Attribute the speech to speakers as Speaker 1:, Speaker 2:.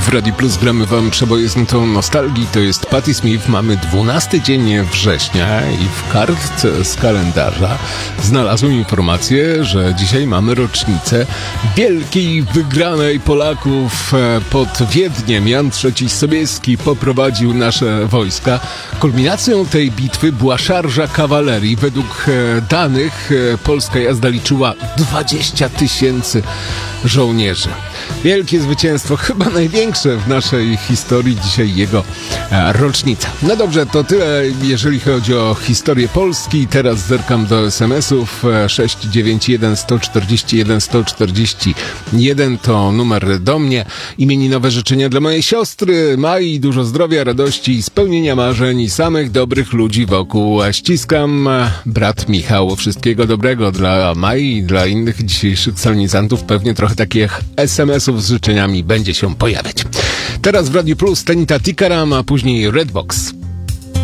Speaker 1: Radio Plus gramy wam przebojoznutą nostalgii. To jest Patti Smith. Mamy 12 dzień września i w kartce z kalendarza znalazłem informację, że dzisiaj mamy rocznicę wielkiej wygranej Polaków pod Wiedniem. Jan III Sobieski poprowadził nasze wojska. Kulminacją tej bitwy była szarża kawalerii. Według danych polska jazda liczyła 20 000 żołnierzy. Wielkie zwycięstwo, chyba największe w naszej historii, dzisiaj jego rocznica. No dobrze, to tyle, jeżeli chodzi o historię Polski. Teraz zerkam do SMS-ów. 691 141 141 to numer do mnie. Imieninowe życzenia dla mojej siostry Mai, dużo zdrowia, radości, spełnienia marzeń i samych dobrych ludzi wokół. Ściskam, brat Michał. Wszystkiego dobrego dla Mai i dla innych dzisiejszych salnizantów. Pewnie trochę takich SMS-ów z życzeniami będzie się pojawiać. Teraz w Radiu Plus Tanita Tikaram, a później Redbox.